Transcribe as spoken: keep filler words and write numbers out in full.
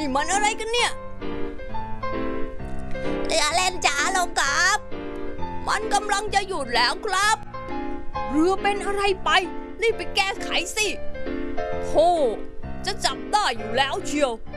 นี่มันอะไรกันเนี่ยเรือเล่นจ๋าลงครับมันกำลังจะหยุดแล้วครับเรือเป็นอะไรไปรีบไปแก้ไขสิโธ่จะจับได้อยู่แล้วเชียว